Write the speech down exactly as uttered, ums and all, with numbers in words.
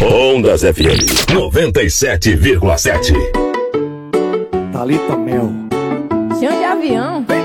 Ondas F M noventa e sete vírgula sete. Thalita Mel. Chão de avião.